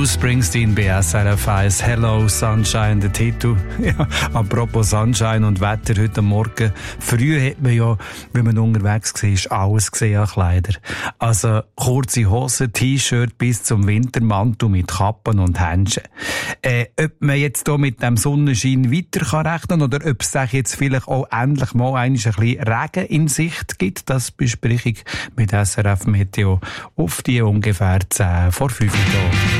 Bruce Springsteen bei SRF 1. Hello Sunshine, der Titel. Ja, apropos Sunshine und Wetter heute Morgen. Früher hat man ja, wenn man unterwegs war, alles gesehen an Kleider. Also kurze Hosen, T-Shirt bis zum Wintermantel mit Kappen und Händchen. Ob man jetzt hier mit dem Sonnenschein weiter kann rechnen oder ob es sich jetzt vielleicht auch endlich mal ein bisschen Regen in Sicht gibt, das bespreche ich mit SRF Meteo auf die ungefähr 10 vor 5 Uhr.